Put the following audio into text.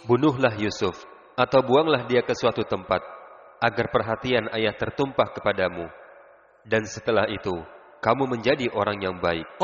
bunuhlah Yusuf, atau buanglah dia ke suatu tempat, agar perhatian ayah tertumpah kepadamu. Dan setelah itu, kamu menjadi orang yang baik.